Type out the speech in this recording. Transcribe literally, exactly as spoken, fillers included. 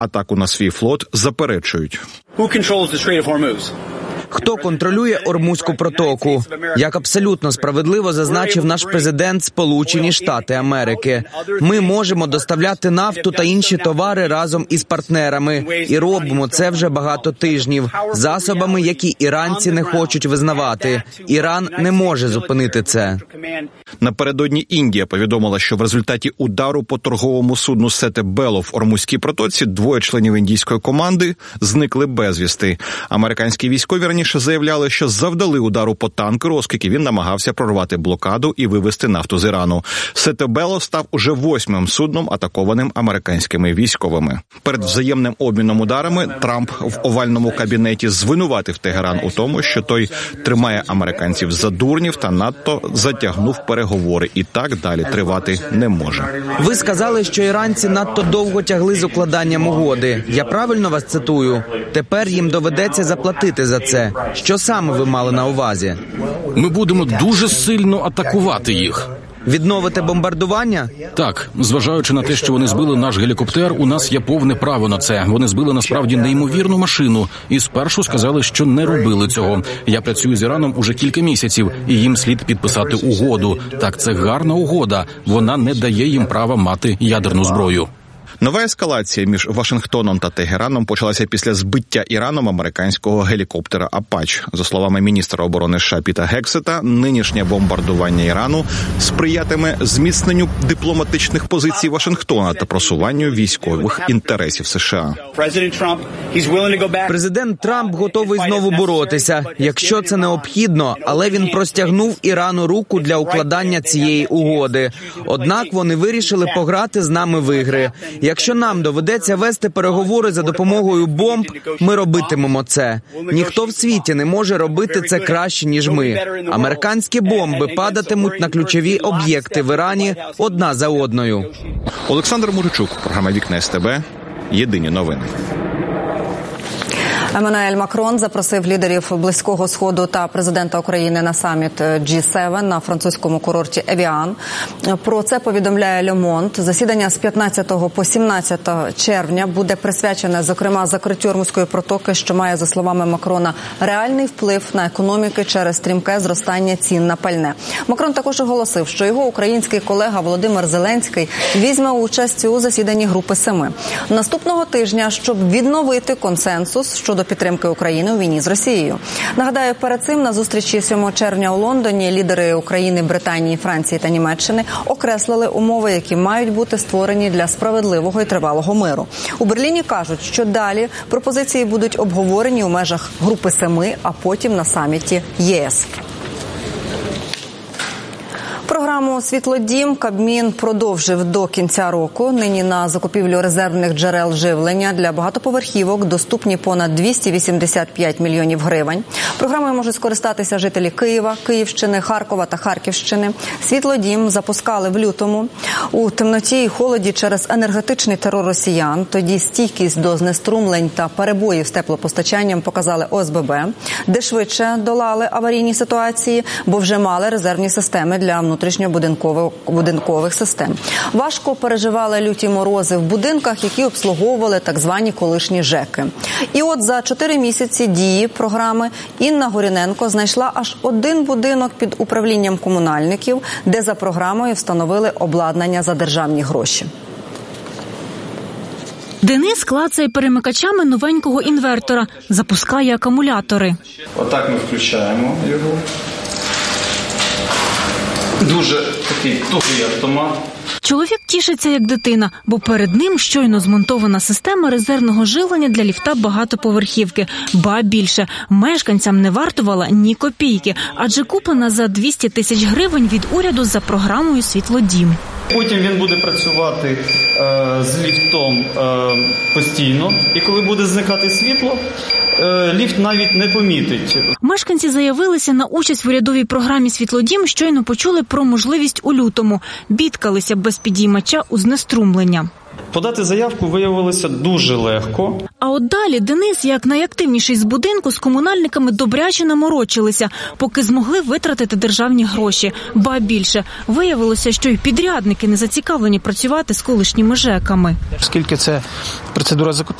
атаку на свій флот заперечують. Хто контролює Ормузьку протоку? Як абсолютно справедливо зазначив наш президент, Сполучені Штати Америки. Ми можемо доставляти нафту та інші товари разом із партнерами. І робимо це вже багато тижнів. Засобами, які іранці не хочуть визнавати. Іран не може зупинити це. Напередодні Індія повідомила, що в результаті удару по торговому судну Сете Бело в Ормузькій протоці двоє членів індійської команди зникли безвісти. Американські військові раніше заявляли, що завдали удару по танкеру, оскільки він намагався прорвати блокаду і вивезти нафту з Ірану. Сете Бело став уже восьмим судном, атакованим американськими військовими. Перед взаємним обміном ударами Трамп в овальному кабінеті звинуватив Тегеран у тому, що той тримає американців за дурнів та надто затягнув переговори. І так далі тривати не може. Ви сказали, що іранці надто довго тягли з укладанням угоди. Я правильно вас цитую? Тепер їм доведеться заплатити за це. Що саме ви мали на увазі? Ми будемо дуже сильно атакувати їх. Відновити бомбардування? Так, зважаючи на те, що вони збили наш гелікоптер, у нас є повне право на це. Вони збили насправді неймовірну машину. І спершу сказали, що не робили цього. Я працюю з Іраном уже кілька місяців, і їм слід підписати угоду. Так, це гарна угода. Вона не дає їм права мати ядерну зброю. Нова ескалація між Вашингтоном та Тегераном почалася після збиття Іраном американського гелікоптера «Апач». За словами міністра оборони США Піта Гексета, нинішнє бомбардування Ірану сприятиме зміцненню дипломатичних позицій Вашингтона та просуванню військових інтересів США. Президент Трамп готовий знову боротися, якщо це необхідно, але він простягнув Ірану руку для укладання цієї угоди. Однак вони вирішили пограти з нами в ігри. Якщо нам доведеться вести переговори за допомогою бомб, ми робитимемо це. Ніхто в світі не може робити це краще, ніж ми. Американські бомби падатимуть на ключові об'єкти в Ірані одна за одною. Олександр Мужичук, програма «Вікна СТБ», єдині новини. Еммануель Макрон запросив лідерів Близького Сходу та президента України на саміт джі севен на французькому курорті Евіан. Про це повідомляє Ле Монд. Засідання з п'ятнадцятого по сімнадцяте червня буде присвячене, зокрема, закриттю Ормузької протоки, що має, за словами Макрона, реальний вплив на економіки через стрімке зростання цін на пальне. Макрон також оголосив, що його український колега Володимир Зеленський візьме участь у засіданні Групи Семи. Наступного тижня, щоб відновити консенсус щодо підтримки України у війні з Росією. Нагадаю, перед цим на зустрічі сьомого червня у Лондоні лідери України, Британії, Франції та Німеччини окреслили умови, які мають бути створені для справедливого і тривалого миру. У Берліні кажуть, що далі пропозиції будуть обговорені у межах Групи Семи, а потім на саміті ЄС. Програму «Світлодім» Кабмін продовжив до кінця року. Нині на закупівлю резервних джерел живлення для багатоповерхівок доступні понад двісті вісімдесят п'ять мільйонів гривень. Програмою можуть скористатися жителі Києва, Київщини, Харкова та Харківщини. «Світлодім» запускали в лютому. У темноті і холоді через енергетичний терор росіян. Тоді стійкість до знеструмлень та перебоїв з теплопостачанням показали О С Б Б, де швидше долали аварійні ситуації, бо вже мали резервні системи для внутрішнього внутрішньобудинкових систем. Важко переживали люті морози в будинках, які обслуговували так звані колишні ЖЕКи. І от за чотири місяці дії програми Інна Горіненко знайшла аж один будинок під управлінням комунальників, де за програмою встановили обладнання за державні гроші. Денис клацає перемикачами новенького інвертора, запускає акумулятори. Отак ми включаємо його. Дуже такий тугий автомат. Чоловік тішиться як дитина, бо перед ним щойно змонтована система резервного живлення для ліфта багатоповерхівки. Ба більше, мешканцям не вартувала ні копійки, адже куплена за двісті тисяч гривень від уряду за програмою «Світлодім». Потім він буде працювати е, з ліфтом е, постійно, і коли буде зникати світло, е, ліфт навіть не помітить. Мешканці заявилися на участь в урядовій програмі «Світлодім», щойно почули про можливість у лютому. Бідкалися без підіймача у знеструмлення. Подати заявку виявилося дуже легко. А от далі Денис, як найактивніший з будинку, з комунальниками добряче наморочилися, поки змогли витратити державні гроші. Ба більше, виявилося, що й підрядники не зацікавлені працювати з колишніми ЖЕКами. Оскільки це процедура закупівлі,